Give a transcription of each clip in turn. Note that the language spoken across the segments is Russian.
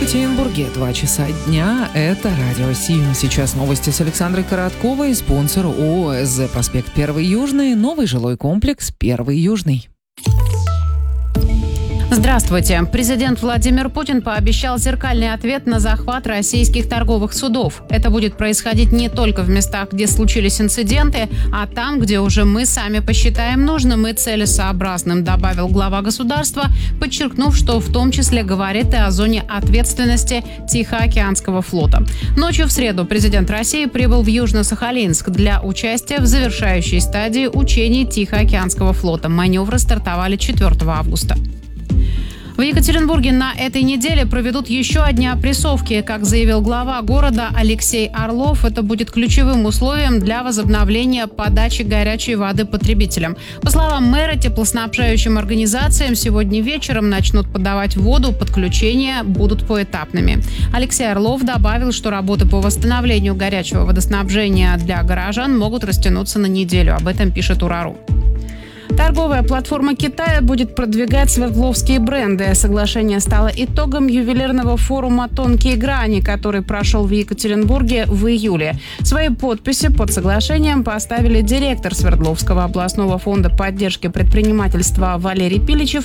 Екатеринбурге 2 часа дня. Это Радио Си. Сейчас новости с Александрой Коротковой. Спонсор ООО СЗ «Проспект 1 Южный». Новый жилой комплекс 1 Южный. Здравствуйте. Президент Владимир Путин пообещал зеркальный ответ на захват российских торговых судов. Это будет происходить не только в местах, где случились инциденты, а там, где уже мы сами посчитаем нужным и целесообразным, добавил глава государства, подчеркнув, что в том числе говорит и о зоне ответственности Тихоокеанского флота. Ночью в среду президент России прибыл в Южно-Сахалинск для участия в завершающей стадии учений Тихоокеанского флота. Маневры стартовали 4 августа. В Екатеринбурге на этой неделе проведут еще одни опрессовки. Как заявил глава города Алексей Орлов, это будет ключевым условием для возобновления подачи горячей воды потребителям. По словам мэра, теплоснабжающим организациям сегодня вечером начнут подавать воду, подключения будут поэтапными. Алексей Орлов добавил, что работы по восстановлению горячего водоснабжения для горожан могут растянуться на неделю. Об этом пишет Урару. Торговая платформа Китая будет продвигать свердловские бренды. Соглашение стало итогом ювелирного форума «Тонкие грани», который прошел в Екатеринбурге в июле. Свои подписи под соглашением поставили директор Свердловского областного фонда поддержки предпринимательства Валерий Пиличев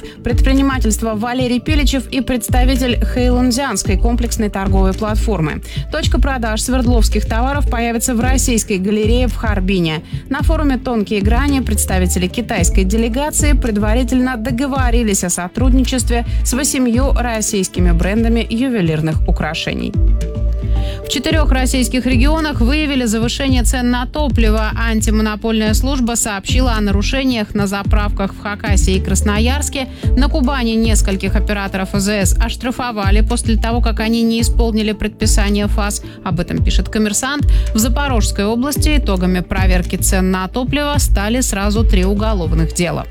и представитель Хэйлунцзянской комплексной торговой платформы. Точка продаж свердловских товаров появится в Российской галерее в Харбине. На форуме «Тонкие грани» представители китайской делегации предварительно договорились о сотрудничестве с 8 российскими брендами ювелирных украшений. В 4 российских регионах выявили завышение цен на топливо. Антимонопольная служба сообщила о нарушениях на заправках в Хакасии и Красноярске. На Кубани нескольких операторов АЗС оштрафовали после того, как они не исполнили предписание ФАС. Об этом пишет «Коммерсант». В Запорожской области итогами проверки цен на топливо стали сразу 3 уголовных дела.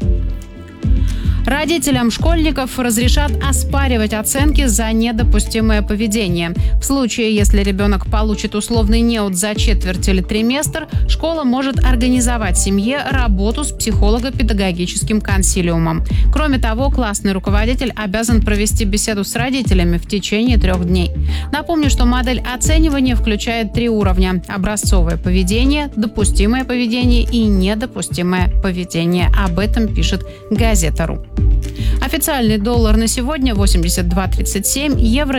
Родителям школьников разрешат оспаривать оценки за недопустимое поведение. В случае, если ребенок получит условный неуд за четверть или триместр, школа может организовать семье работу с психолого-педагогическим консилиумом. Кроме того, классный руководитель обязан провести беседу с родителями в течение 3 дней. Напомню, что модель оценивания включает 3 уровня: образцовое поведение, допустимое поведение и недопустимое поведение. Об этом пишет Газета.ру. Официальный доллар на сегодня 82.37, евро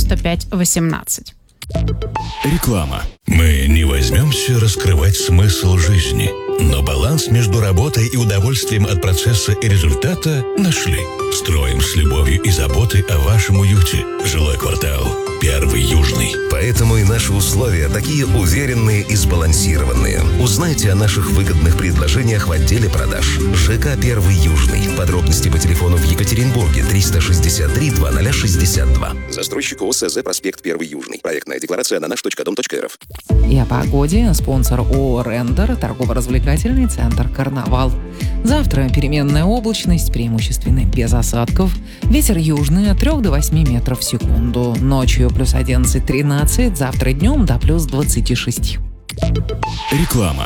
95.18. Реклама. Мы не возьмемся раскрывать смысл жизни, но баланс между работой и удовольствием от процесса и результата нашли. Строим с любовью и заботой о вашем уюте. Жилой квартал 1 Южный. Поэтому и наши условия такие уверенные и сбалансированные. Узнайте о наших выгодных предложениях в отделе продаж. ЖК 1 Южный. Подробности по телефону в Екатеринбурге 363 2062. Застройщик ООО СЗ «Проспект 1 Южный». Проектная декларация на наш.дом.рф. И о погоде. Спонсор ООО «Рендер», торгово-развлекательный центр «Карнавал». Завтра переменная облачность, преимущественно без осадков. Ветер южный от 3 до 8 метров в секунду. Ночью плюс 11-13, завтра днем до плюс 26. Реклама.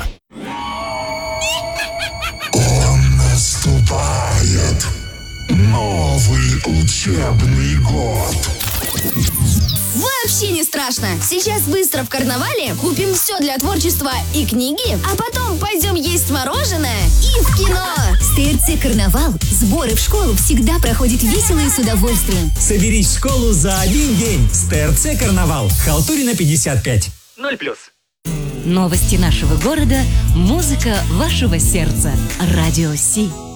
Он наступает. Новый учебный год. Вообще не страшно. Сейчас быстро в карнавале купим все для творчества и книги, а потом пойдем есть мороженое и в кино. С ТРЦ «Карнавал» сборы в школу всегда проходят весело и с удовольствием. Соберись в школу за 1 день с ТРЦ «Карнавал». Халтурина 55. 0+. Новости нашего города, музыка вашего сердца. Радио Си.